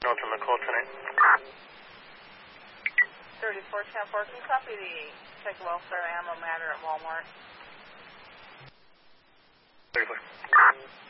Milton McCall tonight. 3410 can copy the check welfare ammo matter at Walmart. 34.